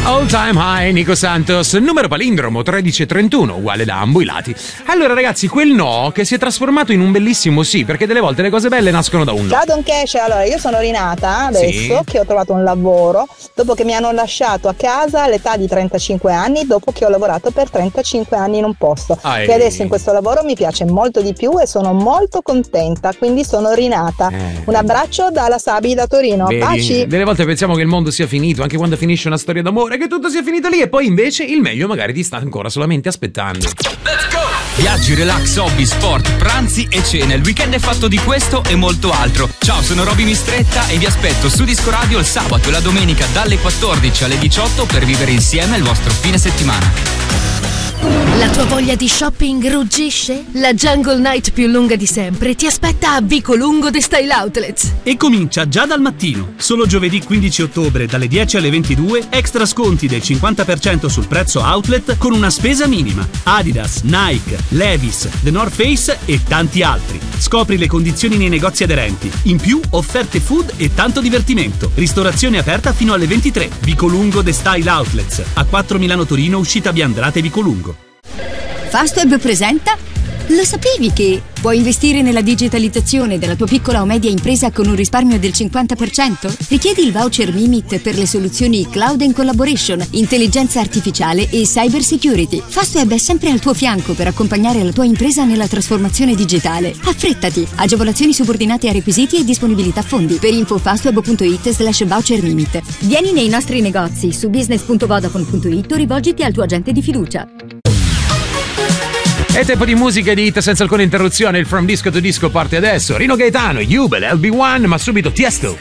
All Time High, Nico Santos, numero palindromo 1331, uguale da ambo i lati. Allora ragazzi, quel no che si è trasformato in un bellissimo sì, perché delle volte le cose belle nascono da un no. Ciao Don Cash, allora io sono rinata adesso Sì. che ho trovato un lavoro dopo che mi hanno lasciato a casa all'età di 35 anni, dopo che ho lavorato per 35 anni in un posto. Che adesso in questo lavoro mi piace molto di più e sono molto contenta, quindi sono rinata. Un abbraccio dalla Sabi da Torino. Vedi, Baci. delle volte pensiamo che il mondo sia finito, anche quando finisce una storia d'amore, che tutto sia finito lì, e poi invece il meglio magari ti sta ancora solamente aspettando. Viaggi, relax, hobby, sport, pranzi e cene. Il weekend è fatto di questo e molto altro. Ciao, sono Roby Mistretta e vi aspetto su Disco Radio il sabato e la domenica dalle 14 alle 18 per vivere insieme il vostro fine settimana. La tua voglia di shopping ruggisce? La Jungle Night più lunga di sempre ti aspetta a Vicolungo The Style Outlets. E comincia già dal mattino. Solo giovedì 15 ottobre dalle 10 alle 22 extra sconti del 50% sul prezzo outlet con una spesa minima. Adidas, Nike, Levi's, The North Face e tanti altri. Scopri le condizioni nei negozi aderenti. In più offerte food e tanto divertimento. Ristorazione aperta fino alle 23. Vicolungo The Style Outlets. A 4 Milano Torino, uscita Biandrate Vicolungo. Fastweb presenta? Lo sapevi che puoi investire nella digitalizzazione della tua piccola o media impresa con un risparmio del 50%? Richiedi il voucher Mimit per le soluzioni Cloud and Collaboration, intelligenza artificiale e cyber security. Fastweb è sempre al tuo fianco per accompagnare la tua impresa nella trasformazione digitale. Affrettati! Agevolazioni subordinate a requisiti e disponibilità fondi. Per info fastweb.it/voucher Mimit. Vieni nei nostri negozi su business.vodafone.it o rivolgiti al tuo agente di fiducia. È tempo di musica e di hit senza alcuna interruzione. Il From Disco to Disco parte adesso. Rino Gaetano, Jubel, LB1, ma subito Tiesto.